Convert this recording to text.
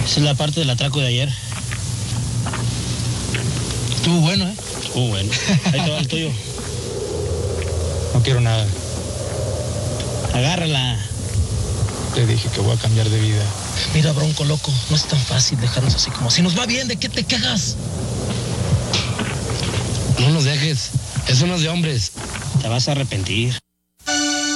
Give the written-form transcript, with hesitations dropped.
Esa es la parte del atraco de ayer. Estuvo bueno, ¿eh? Estuvo bueno. Ahí te va el tuyo. No quiero nada. Agárrala. Te dije que voy a cambiar de vida. Mira, Bronco loco, no es tan fácil dejarnos así como si nos va bien, ¿de qué te quejas? No nos dejes. Eso no es de hombres. Te vas a arrepentir.